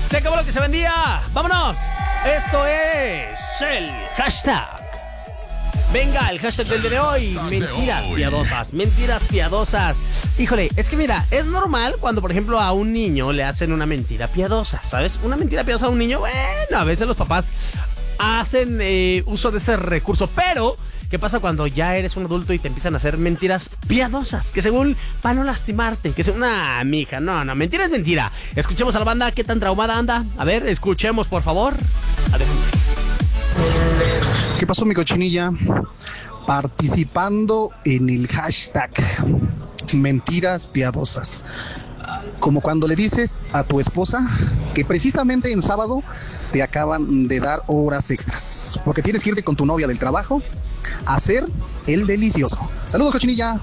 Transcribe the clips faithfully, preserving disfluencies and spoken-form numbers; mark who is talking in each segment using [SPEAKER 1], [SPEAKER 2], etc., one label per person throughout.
[SPEAKER 1] Se acabó lo que se vendía. ¡Vámonos! Esto es el hashtag. Venga, el hashtag del día de hoy. Mentiras piadosas, mentiras piadosas. Híjole, es que mira, es normal cuando, por ejemplo, a un niño le hacen una mentira piadosa, ¿sabes? Una mentira piadosa a un niño, bueno, a veces los papás hacen eh, uso de ese recurso, pero ¿qué pasa cuando ya eres un adulto y te empiezan a hacer mentiras piadosas? Que según, para no lastimarte, que según una mija, no, no, mentira es mentira. Escuchemos a la banda, ¿qué tan traumada anda? A ver, escuchemos, por favor. Adelante.
[SPEAKER 2] ¿Qué pasó, mi cochinilla? Participando en el hashtag mentiras piadosas. Como cuando le dices a tu esposa que precisamente en sábado te acaban de dar horas extras, porque tienes que irte con tu novia del trabajo a hacer el delicioso. Saludos, cochinilla.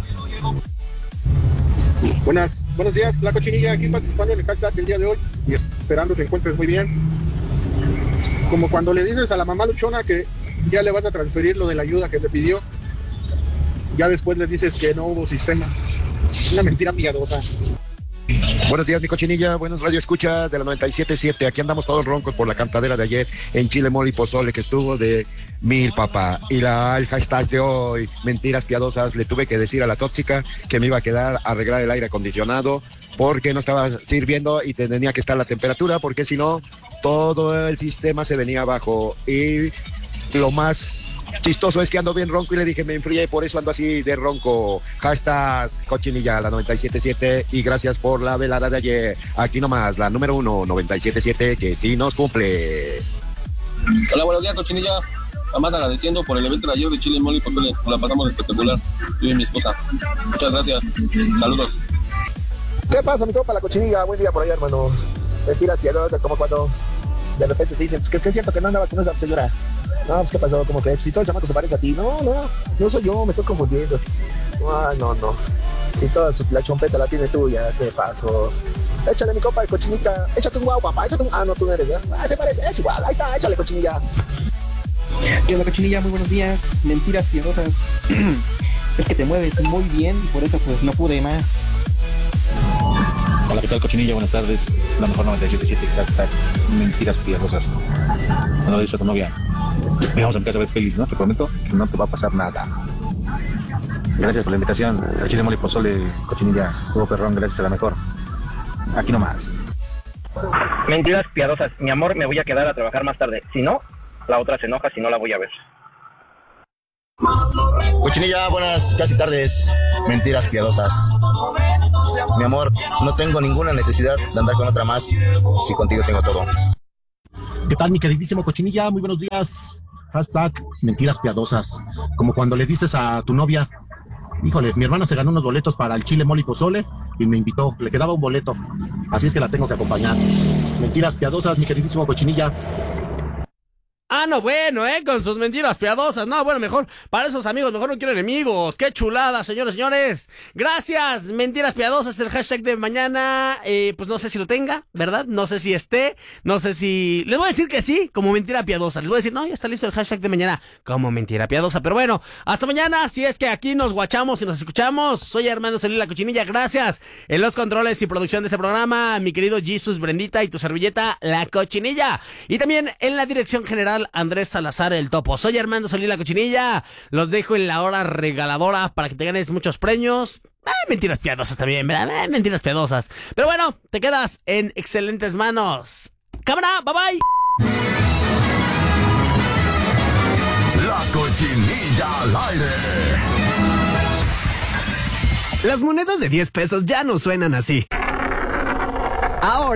[SPEAKER 3] Buenas, buenos días, la cochinilla, aquí participando en el hashtag del día de hoy y esperando te encuentres muy bien. Como cuando le dices a la mamá luchona que ya le vas a transferir lo de la ayuda que te pidió, ya después le dices que no hubo sistema. Una mentira piadosa.
[SPEAKER 4] Buenos días, mi cochinilla, buenos radio escucha de la noventa y siete punto siete. Aquí andamos todos roncos por la cantadera de ayer en Chile, Mole y Pozole, que estuvo de mil, papá. Y la, el hashtag de hoy, mentiras piadosas, le tuve que decir a la tóxica que me iba a quedar a arreglar el aire acondicionado porque no estaba sirviendo y tenía que estar la temperatura, porque si no, todo el sistema se venía abajo. Y lo más chistoso es que ando bien ronco y le dije me enfrié, por eso ando así de ronco. Hashtag cochinilla, la noventa y siete punto siete, y gracias por la velada de ayer. Aquí nomás, la número uno, noventa y siete punto siete, que sí nos cumple.
[SPEAKER 5] Hola, buenos días, cochinilla. Nada más agradeciendo por el evento de ayer de Chile, Mole y Pozole. Nos la pasamos espectacular, yo y mi esposa. Muchas gracias. Saludos.
[SPEAKER 6] ¿Qué pasa, mi compa, la cochinilla? Buen día por allá, hermano. Mentiras piadosas, como cuando de repente te dicen, pues que es que es cierto que no andaba con esa señora. No, pues ¿qué pasó? Como que si todo el chamaco se parece a ti. No, no, no soy yo, me estoy confundiendo. Ah, no, no. Si toda su, la chompeta la tiene tuya, ¿qué pasó? Échale, mi compa, de cochinita. Échate un guau, papá, échate un... Ah, no, tú no eres, ¿ya? Ah, se parece, es igual. Ahí está, échale, cochinilla.
[SPEAKER 7] ¿Qué onda, cochinilla? Muy buenos días. Mentiras piadosas. Es que te mueves muy bien y por eso pues no pude más.
[SPEAKER 8] Hola, ¿qué tal, cochinilla? Buenas tardes. La mejor noventa y siete punto siete, hashtag mentiras piadosas. Cuando le dices a tu novia, vamos a empezar a ver pelis, ¿no? Te prometo que no te va a pasar nada. Gracias por la invitación. El Chile, Mole y Pozole, cochinilla. Estuvo perrón, gracias a la mejor. Aquí nomás.
[SPEAKER 9] Mentiras piadosas. Mi amor, me voy a quedar a trabajar más tarde. Si no, la otra se enoja si no la voy a ver.
[SPEAKER 10] Cochinilla, buenas casi tardes. Mentiras piadosas. Mi amor, no tengo ninguna necesidad de andar con otra más si contigo tengo todo.
[SPEAKER 11] ¿Qué tal, mi queridísimo cochinilla? Muy buenos días. Hashtag mentiras piadosas. Como cuando le dices a tu novia, híjole, mi hermana se ganó unos boletos para el Chile, Mole y Pozole y me invitó, le quedaba un boleto, así es que la tengo que acompañar. Mentiras piadosas, mi queridísimo cochinilla.
[SPEAKER 1] Ah, no, bueno, ¿eh? Con sus mentiras piadosas. No, bueno, mejor para esos amigos, mejor no quiero enemigos. ¡Qué chulada, señores, señores! Gracias, mentiras piadosas, el hashtag de mañana. Eh, pues no sé si lo tenga, ¿verdad? No sé si esté, no sé si... Les voy a decir que sí, como mentira piadosa. Les voy a decir, no, ya está listo el hashtag de mañana como mentira piadosa. Pero bueno, hasta mañana, si es que aquí nos guachamos y nos escuchamos. Soy Armando Solís, la cochinilla, gracias. En los controles y producción de este programa, mi querido Jesus Brendita y tu servilleta, la cochinilla. Y también en la dirección general, Andrés Salazar, el topo. Soy Armando Solís, la cochinilla. Los dejo en la hora regaladora para que te ganes muchos premios. Eh, mentiras piadosas también, ¿verdad? Eh, mentiras piadosas. Pero bueno, te quedas en excelentes manos. Cámara, bye bye.
[SPEAKER 12] La cochinilla al aire.
[SPEAKER 13] Las monedas de diez pesos ya no suenan así. Ahora